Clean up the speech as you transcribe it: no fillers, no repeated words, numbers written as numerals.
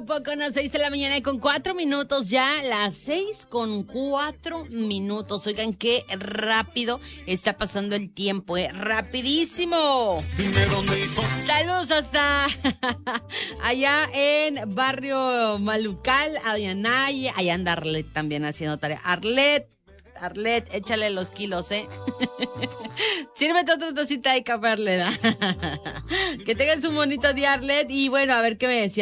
poco no? 6 de la mañana y con 4 minutos ya, las 6 con 4 minutos. Oigan, qué rápido está pasando el tiempo, rapidísimo. Saludos hasta allá en Barrio Malucal, Ayanay, allá anda Arlet también haciendo tarea. Arlet, échale los kilos, Sírvete otra tacita de café, Arlet. Que tengas un bonito día, Arlet. Y bueno, a ver qué me decía.